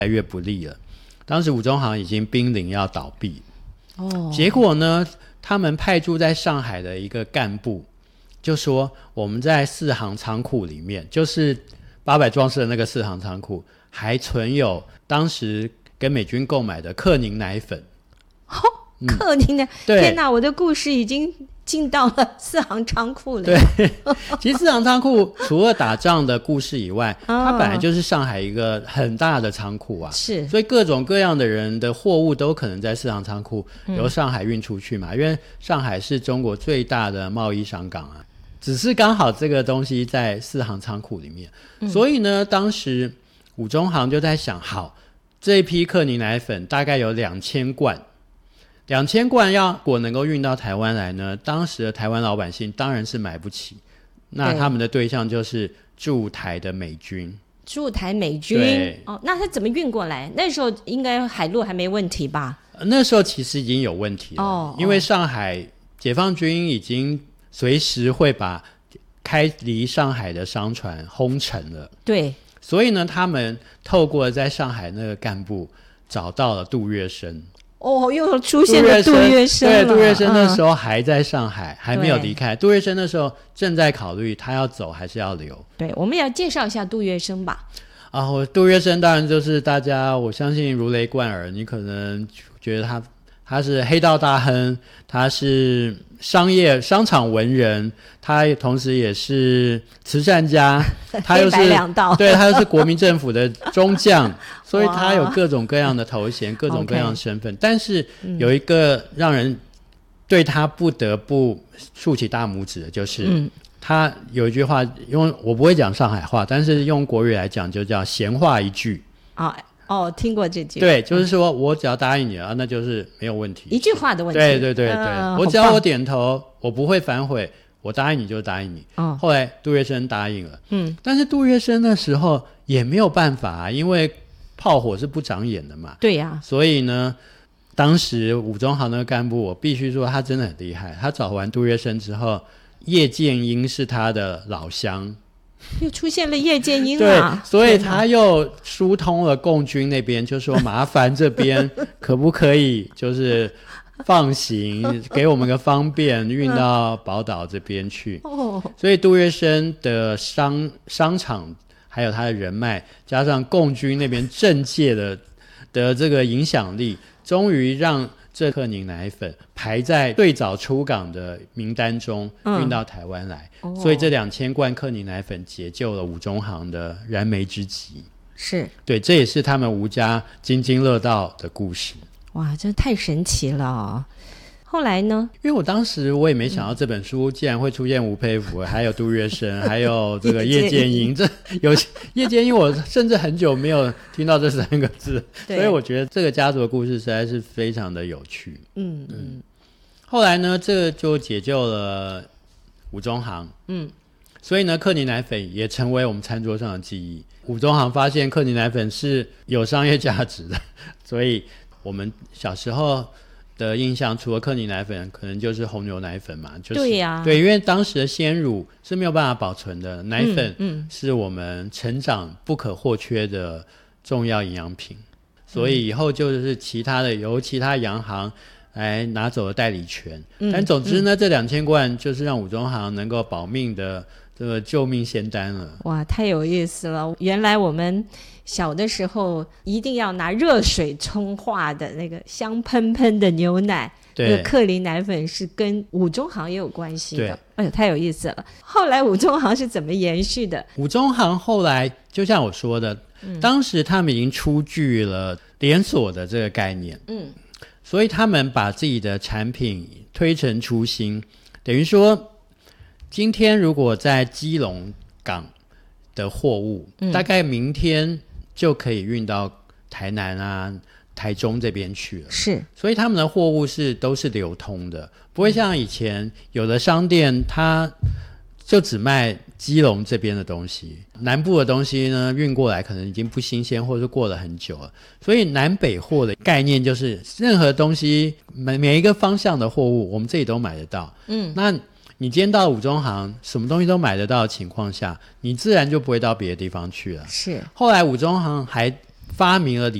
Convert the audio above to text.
来越不利了。当时五中行已经濒临要倒闭，结果呢，他们派驻在上海的一个干部就说，我们在四行仓库里面，就是800壮士的那个四行仓库，还存有当时跟美军购买的克宁奶粉。 克宁的，天哪，我的故事已经进到了四行仓库了。 对，其实四行仓库除了打仗的故事以外，它本来就是上海一个很大的仓库啊， 是， 所以各种各样的人的货物都可能在四行仓库由上海运出去嘛，因为上海是中国最大的贸易商港啊，只是刚好这个东西在四行仓库里面，所以呢，当时五中行就在想，好，这一批克宁奶粉大概有2000罐。2000罐要如果能够运到台湾来呢，当时的台湾老百姓当然是买不起，那他们的对象就是驻台的美军。 驻台美军，那他怎么运过来？那时候应该海路还没问题吧？ 那时候其实已经有问题了，因为上海解放军已经随时会把开离上海的商船轰沉了。 对， 所以呢，他们透过在上海那个干部找到了杜月笙。 又出现了杜月笙了。 对，杜月笙那时候还在上海，还没有离开。杜月笙那时候正在考虑他要走还是要留。 对，我们要介绍一下杜月笙吧。 杜月笙当然就是大家我相信如雷贯耳，你可能觉得他是黑道大亨，他是商场文人，他同时也是慈善家，他又是黑白两道，对，他又是国民政府的中将，所以他有各种各样的头衔，各种各样的身份。但是有一个让人对他不得不竖起大拇指的，就是他有一句话，用我不会讲上海话，但是用国语来讲就叫闲话一句。 听过这句。 对，就是说我只要答应你了，那就是没有问题， 一句话的问题。 对，我只要我点头，我不会反悔，我答应你就答应你。后来杜月笙答应了，但是杜月笙那时候也没有办法因为炮火是不长眼的嘛。 对呀， 所以呢，当时五中行的干部，我必须说他真的很厉害。他找完杜月笙之后，叶剑英是他的老乡。 又出现了叶剑英啊， 对，所以他又疏通了共军那边，就说麻烦这边可不可以就是放行，给我们个方便，运到宝岛这边去。所以杜月笙的商场还有他的人脉，加上共军那边政界的这个影响力，终于让这克宁奶粉排在最早出港的名单中，运到台湾来。所以这2000罐克宁奶粉解救了五中行的燃眉之急。 是， 对，这也是他们吴家津津乐道的故事。 哇，这太神奇了后来呢？ 因为我当时我也没想到这本书竟然会出现吴佩孚，还有杜月笙，还有这个叶剑英。这有叶剑英，我甚至很久没有听到这3个字，所以我觉得这个家族的故事实在是非常的有趣。后来呢，这个就解救了五中行。所以呢，克宁奶粉也成为我们餐桌上的记忆。五中行发现克宁奶粉是有商业价值的，所以我们小时候的印象除了克宁奶粉可能就是红牛奶粉嘛，就是对呀， 对，因为当时的鲜乳是没有办法保存的，奶粉是我们成长不可或缺的重要营养品，所以以后就是由其他洋行来拿走了代理权。但总之呢，这2000罐就是让五中行能够保命的这个救命仙丹了。 哇，太有意思了！原来我们小的时候一定要拿热水冲化的那个香喷喷的牛奶，那个克林奶粉是跟五中行也有关系的。哎呦，太有意思了！后来五中行是怎么延续的？ 五中行后来就像我说的，当时他们已经出具了连锁的这个概念，所以他们把自己的产品推陈出新，等于说今天如果在基隆港的货物，大概明天就可以运到台南啊、台中这边去了。 是， 所以他们的货物都是流通的，不会像以前有的商店它就只卖基隆这边的东西，南部的东西呢运过来可能已经不新鲜，或者是过了很久了。所以南北货的概念就是任何东西每一个方向的货物我们这里都买得到。那你今天到五中行什么东西都买得到的情况下，你自然就不会到别的地方去了。 是， 后来五中行还发明了